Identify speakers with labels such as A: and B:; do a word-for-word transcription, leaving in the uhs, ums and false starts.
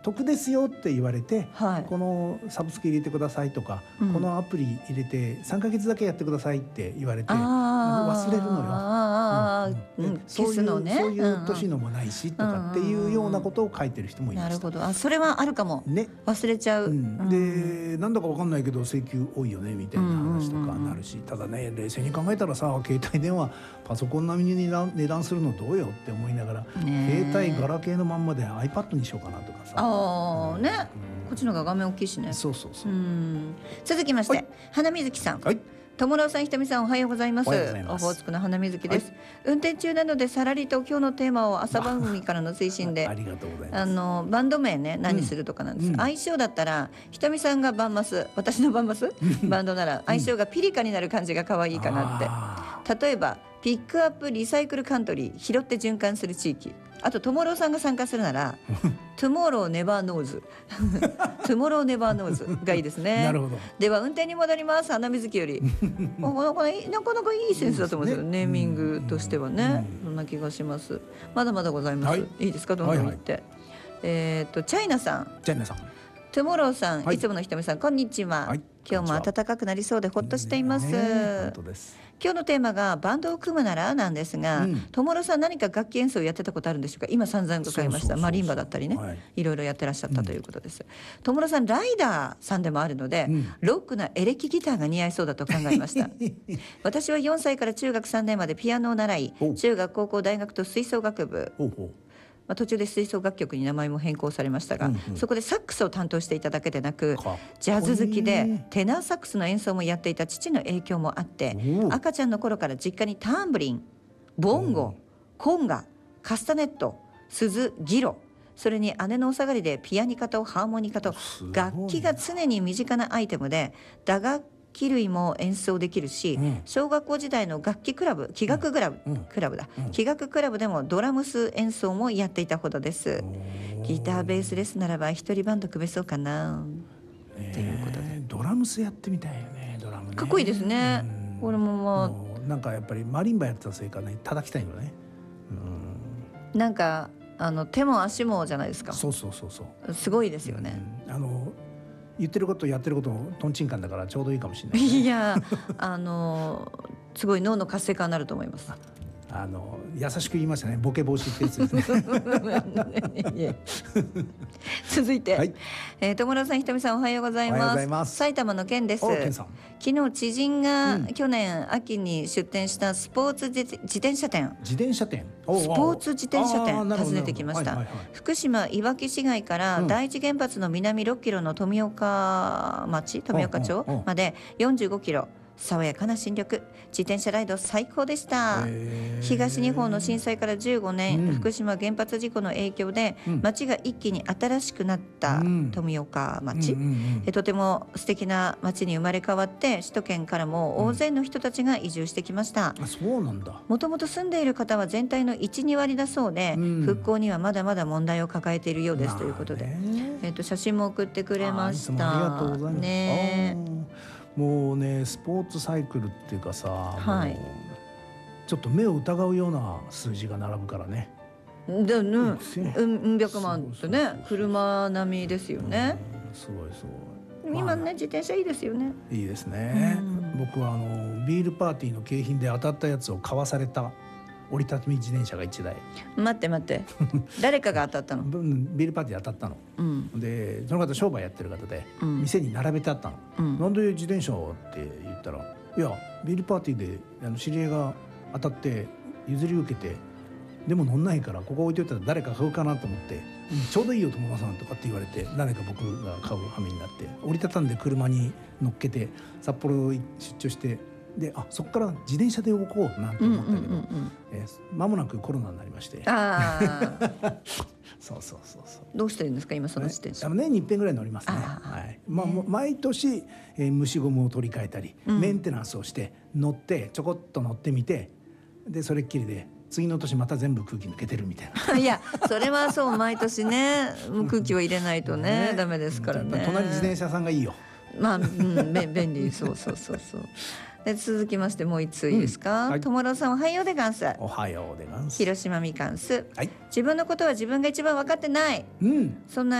A: 得ですよって言われて、
B: はい、
A: このサブスク入れてくださいとか、うん、このアプリ入れてさんかげつだけやってくださいって言われて忘れるのよ。
B: あ、うんうん、
A: そういう、
B: ね、
A: そういう年のもないしとかっていうようなことを書いてる人もいました。
B: なるほど、あ、それはあるかも、ね、忘れちゃう、うん、
A: でなんだか分かんないけど請求多いよねみたいな話とかなるし、ただね冷静に考えたらさ、携帯電話パソコン並みに値段、値段するのどうよって思いながら、携帯ガラケーのまんまで iPad にしようかなとかさ、
B: あ、うん、ね、うん、こっちの方が画面大きいしね。
A: そうそうそう。
B: うん、続きまして、はい、花水木さん、
A: はい、
B: 友郎さん、ひとみさん、おはようございます。
A: おはようございます。
B: オホーツクの花水木です、
A: はい、
B: 運転中なのでさらりと今日のテーマを朝番組からの推進で
A: ありがとうございます。
B: あのバンド名ね、何するとかなんです、うん、相性だったらひとみさんがバンマス、私のバンマスバンドなら相性がピリカになる感じが可愛いかなって、例えばピックアップリサイクルカントリー、拾って循環する地域、あと友郎さんが参加するならトゥモローネバーノーズトゥモローネバーノーズがいいですね。
A: なるほど。
B: では運転に戻ります。花水木よりなかなかいい、なかなかいいセンスだと思うんですよ、ね、ネーミングとしてはね、そんな気がします。まだまだございます、はい、いいですか、どんどん言って、はいはい、えー、っとチャイナさん、
A: チャイナさん、
B: トゥモローさん、はい、いつものひとみさん、こんにちは、
A: はい、
B: 今日も暖かくなりそうでほっとしています、ね、
A: 本当です。
B: 今日のテーマがバンドを組むならなんですが、トモロさん何か楽器演奏をやってたことあるんでしょうか。今散々伺いました。マリンバだったりね、はい、いろいろやってらっしゃったということです。トモロさんライダーさんでもあるので、うん、ロックなエレキギターが似合いそうだと考えました私はよんさいから中学さんねんまでピアノを習い、中学高校大学と吹奏楽部、ほうほう、まあ、途中で吹奏楽曲に名前も変更されましたが、うんうん、そこでサックスを担当していただけでなく、ジャズ好きでテナーサックスの演奏もやっていた父の影響もあって、赤ちゃんの頃から実家にタンブリン、ボンゴ、コンガ、カスタネット、鈴、ギロ、それに姉のお下がりでピアニカとハーモニカと楽器が常に身近なアイテムで、打楽器類も演奏できるし、うん、小学校時代の楽器クラブ、器楽クラブ、うん、クラブだ、うん、器楽クラブでもドラムス演奏もやっていたほどです。ギターベースレスならば一人バンド組めそうかな、えー、ということで、
A: ドラムスやってみたいよね。ドラムね、
B: かっこいいですね。これもまあ
A: もうなんかやっぱりマリンバやってたせいかね、叩きたいのね。
B: うん、なんかあの手も足もじゃないですか。
A: そうそうそうそう、
B: すごいですよね。
A: うん、あの言ってることやってることとんちんかんだからちょうどいいかもしれない、ね、
B: いやあのすごい脳の活性化になると思います。
A: あの優しく言いましたね、ボケ防止ってやつですね
B: 続いて、
A: はい、
B: えー、友郎さん、ひとみさん、おはようございます。
A: おはようございます。
B: 埼玉の県です。昨日知人が去年秋に出店したスポーツ自転車店
A: 自転車店
B: スポーツ自転車店訪ねてきました、はいはいはい、福島いわき市街から第一原発の南ろっキロの富岡町富岡町までよんじゅうごキロ、爽やかな新緑、自転車ライド最高でした。東日本の震災からじゅうごねん、うん、福島原発事故の影響で、うん、町が一気に新しくなった富岡町、うんうんうんうん、とても素敵な町に生まれ変わって、首都圏からも大勢の人たちが移住してきました、
A: うん、あ、そうなんだ。
B: もともと住んでいる方は全体の いち、にわりだそうで、うん、復興にはまだまだ問題を抱えているようです、ということで、えー、と写真も送ってくれました。
A: あ、いつもありがとうございます、
B: ね、
A: もうね、スポーツサイクルっていうかさ、
B: はい、
A: ちょっと目を疑うような数字が並ぶからね。
B: でね、うん百万ってね、車並みですよね。
A: すごいすごい。
B: 今ね、自転車いいですよね。
A: いいですね。僕はあのビールパーティーの景品で当たったやつを買わされた折りたたみ自転車がいちだい。
B: 待って待って誰かが当たったの？
A: ビールパーティー当たったの、うん、でその方商売やってる方で、うん、店に並べてあったの、うん、なんで自転車をって言ったら、いやビールパーティーであの知り合いが当たって譲り受けて、でも乗んないからここ置いといたら誰か買うかなと思って、うん、ちょうどいいよ友達さんとかって言われて、誰か僕が買う羽目になって折りたたんで車に乗っけて札幌出張して、で、あ、そこから自転車で動こうなんて思ったけど、うんうんうんうん、えー、間もなくコロナになりまして、あそうそうそうそう。
B: どうしてるんですか今その自転車？
A: 年に一遍ぐらい乗りますね。はい、まあ、毎年、えー、虫ゴムを取り替えたり、うん、メンテナンスをして乗ってちょこっと乗ってみて、でそれっきりで次の年また全部空気抜けてるみたいな。
B: いやそれはそう、毎年ね空気を入れないと ね, ねダメですからね。
A: 隣自転車さんがいいよ。
B: まあ、うん、便利そうそうそうそうで続きましてもう一通いいですか、うんはい、友郎さんおはようでがんす。
A: おはようでがんす。
B: 広島みかんす、
A: はい、
B: 自分のことは自分が一番分かってない、
A: うん、
B: そんな